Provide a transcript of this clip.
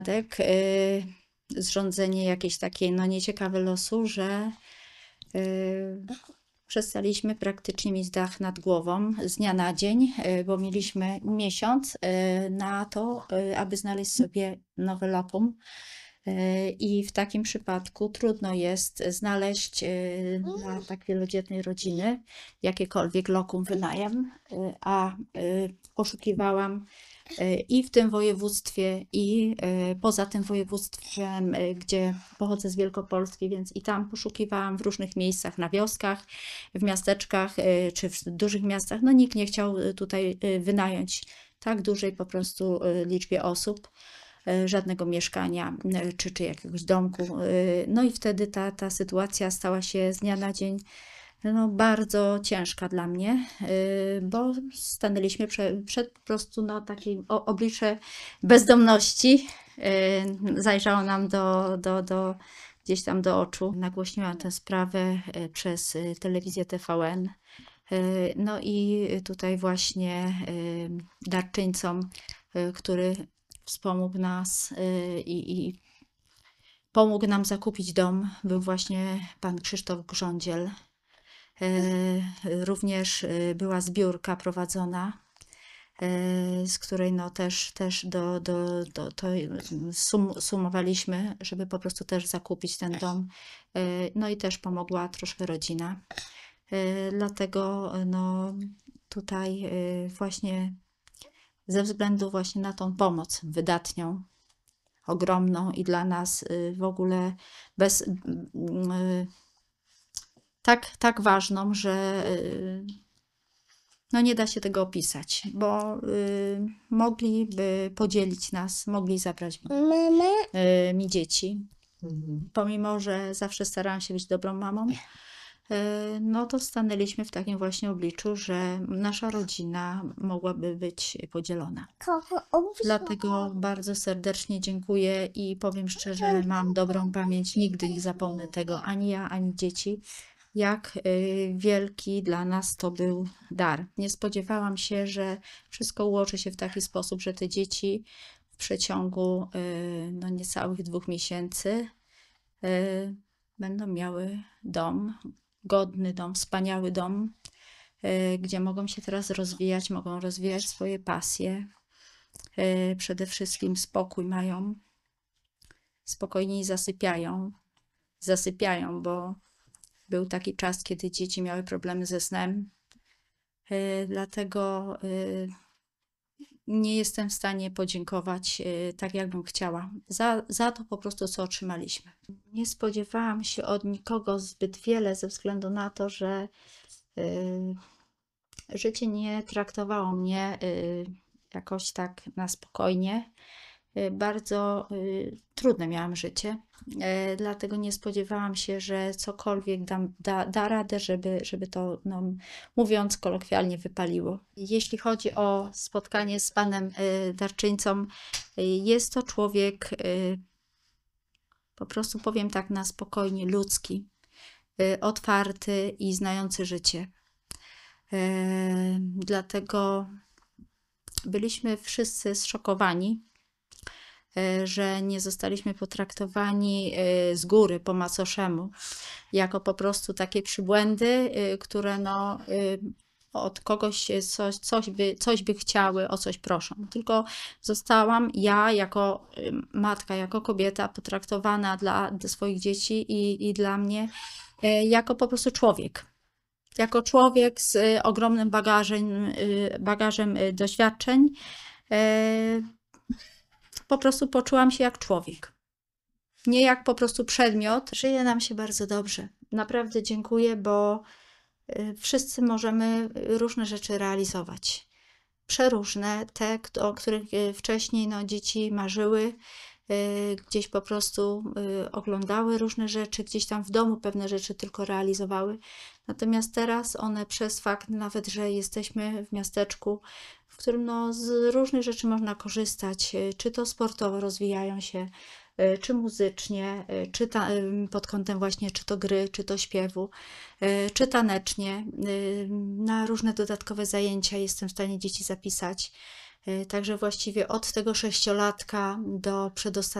Zrządzenie jakiejś takiej nieciekawe losu, że przestaliśmy praktycznie mieć dach nad głową z dnia na dzień, bo mieliśmy miesiąc na to, aby znaleźć sobie nowe lokum. I w takim przypadku trudno jest znaleźć dla tak wielodzietnej rodziny jakiekolwiek lokum wynajem, a poszukiwałam i w tym województwie, i poza tym województwem, gdzie pochodzę z Wielkopolski, więc i tam poszukiwałam w różnych miejscach, na wioskach, w miasteczkach czy w dużych miastach. No nikt nie chciał tutaj wynająć tak dużej po prostu liczbie osób żadnego mieszkania czy jakiegoś domku. No i wtedy ta sytuacja stała się z dnia na dzień bardzo ciężka dla mnie, bo stanęliśmy przed po prostu takim oblicze bezdomności. Zajrzało nam gdzieś tam do oczu. Nagłośniłam tę sprawę przez telewizję TVN. No i tutaj właśnie darczyńcom, który wspomógł nas i pomógł nam zakupić dom, był właśnie pan Krzysztof Grządziel. Również była zbiórka prowadzona, z której też to sumowaliśmy, żeby po prostu też zakupić ten dom. No i też pomogła troszkę rodzina. Dlatego tutaj właśnie ze względu właśnie na tą pomoc wydatnią, ogromną i dla nas w ogóle tak ważną, że nie da się tego opisać, bo mogliby podzielić nas, mogli zabrać mi dzieci. Pomimo że zawsze starałam się być dobrą mamą, to stanęliśmy w takim właśnie obliczu, że nasza rodzina mogłaby być podzielona. Dlatego bardzo serdecznie dziękuję i powiem szczerze, mam dobrą pamięć, nigdy nie zapomnę tego, ani ja, ani dzieci, jak wielki dla nas to był dar. Nie spodziewałam się, że wszystko ułoży się w taki sposób, że te dzieci w przeciągu niecałych 2 miesięcy będą miały dom, godny dom, wspaniały dom, gdzie mogą się teraz rozwijać, mogą rozwijać swoje pasje. Przede wszystkim spokój mają, spokojniej zasypiają, bo był taki czas, kiedy dzieci miały problemy ze snem. Dlatego nie jestem w stanie podziękować tak, jakbym chciała, za to po prostu, co otrzymaliśmy. Nie spodziewałam się od nikogo zbyt wiele, ze względu na to, że życie nie traktowało mnie jakoś tak na spokojnie. Bardzo trudne miałam życie, dlatego nie spodziewałam się, że cokolwiek da radę, żeby to, mówiąc kolokwialnie, wypaliło. Jeśli chodzi o spotkanie z panem darczyńcą, jest to człowiek, po prostu powiem tak na spokojnie, ludzki, otwarty i znający życie. Dlatego byliśmy wszyscy zszokowani, że nie zostaliśmy potraktowani z góry po macoszemu, jako po prostu takie przybłędy, które od kogoś coś by chciały, o coś proszą. Tylko zostałam ja jako matka, jako kobieta potraktowana dla swoich dzieci i dla mnie jako po prostu człowiek. Jako człowiek z ogromnym bagażem doświadczeń. Po prostu poczułam się jak człowiek. Nie jak po prostu przedmiot. Żyje nam się bardzo dobrze. Naprawdę dziękuję, bo wszyscy możemy różne rzeczy realizować. Przeróżne, te, o których wcześniej dzieci marzyły, gdzieś po prostu oglądały różne rzeczy, gdzieś tam w domu pewne rzeczy tylko realizowały. Natomiast teraz one przez fakt nawet, że jesteśmy w miasteczku, w którym z różnych rzeczy można korzystać, czy to sportowo rozwijają się, czy muzycznie, czy pod kątem właśnie czy to gry, czy to śpiewu, czy tanecznie. Na różne dodatkowe zajęcia jestem w stanie dzieci zapisać. Także właściwie od tego 6-latka do przedostatniego